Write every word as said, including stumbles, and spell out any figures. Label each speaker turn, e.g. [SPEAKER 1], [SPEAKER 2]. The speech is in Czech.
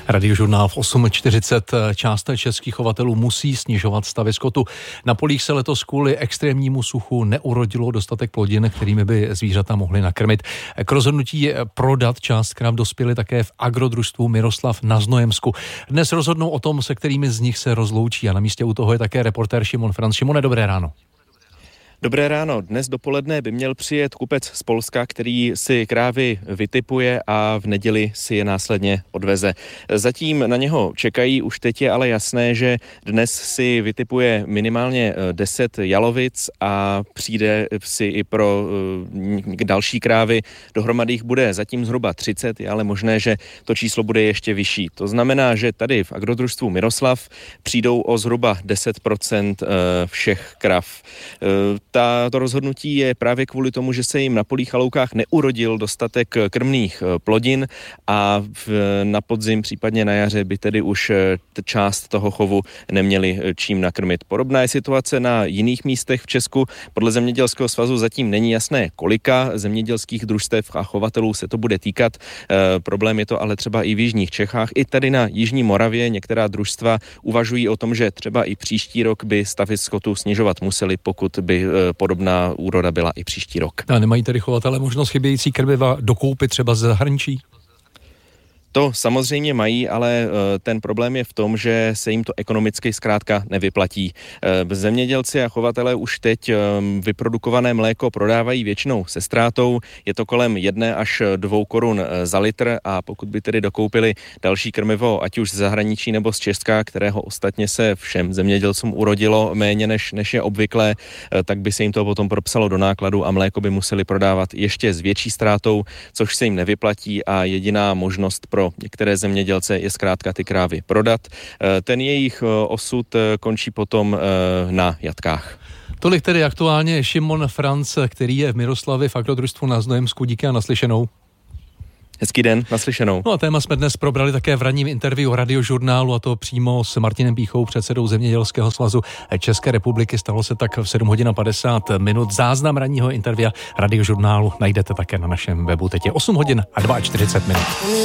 [SPEAKER 1] Radiožurnál v osm čtyřicet. Část českých chovatelů musí snižovat stavy skotu. Na polích se letos kvůli extrémnímu suchu neurodilo dostatek plodin, kterými by zvířata mohly nakrmit. K rozhodnutí prodat část krav dospěli také v agrodružstvu Miroslav na Znojemsku. Dnes rozhodnou o tom, se kterými z nich se rozloučí, a na místě u toho je také reportér Šimon Franc. Šimone, dobré ráno.
[SPEAKER 2] Dobré ráno. Dnes dopoledne by měl přijet kupec z Polska, který si krávy vytipuje a v neděli si je následně odveze. Zatím na něho čekají, už teď je ale jasné, že dnes si vytipuje minimálně deset jalovic a přijde si i pro další krávy. Dohromady jich bude zatím zhruba třicet, je ale možné, že to číslo bude ještě vyšší. To znamená, že tady v agrodružstvu Miroslav přijdou o zhruba deset procent všech krav. Ta, to rozhodnutí je právě kvůli tomu, že se jim na polích a loukách neurodil dostatek krmných plodin a v, na podzim, případně na jaře by tedy už t- část toho chovu neměli čím nakrmit. Podobná je situace na jiných místech v Česku. Podle Zemědělského svazu zatím není jasné, kolika zemědělských družstev a chovatelů se to bude týkat. E, problém je to ale třeba i v jižních Čechách. I tady na jižní Moravě některá družstva uvažují o tom, že třeba i příští rok by stavy skotu snižovat museli, pokud by podobná úroda byla i příští rok.
[SPEAKER 1] A nemají tedy chovatelé možnost chybějící krmiva dokoupit třeba ze zahraničí?
[SPEAKER 2] To samozřejmě mají, ale ten problém je v tom, že se jim to ekonomicky zkrátka nevyplatí. Zemědělci a chovatelé už teď vyprodukované mléko prodávají většinou se ztrátou. Je to kolem jedné až dvou korun za litr a pokud by tedy dokoupili další krmivo, ať už z zahraničí nebo z Česka, kterého ostatně se všem zemědělcům urodilo méně než, než je obvyklé, tak by se jim to potom propsalo do nákladu a mléko by museli prodávat ještě s větší ztrátou, což se jim nevyplatí a jediná možnost pro některé zemědělce je zkrátka ty krávy prodat. Ten jejich osud končí potom na jatkách.
[SPEAKER 1] Tolik tedy aktuálně Šimon Franc, který je v Miroslavě v agrodružstvu na Znojemsku. Díky a naslyšenou.
[SPEAKER 2] Hezký den, naslyšenou.
[SPEAKER 1] No a téma jsme dnes probrali také v ranním interview Radiožurnálu, a to přímo s Martinem Píchou, předsedou Zemědělského svazu České republiky. Stalo se tak v sedm hodin a padesát minut. Záznam ranního intervia Radiožurnálu najdete také na našem webu. Teď je osm hodin a čtyřicet dva minut.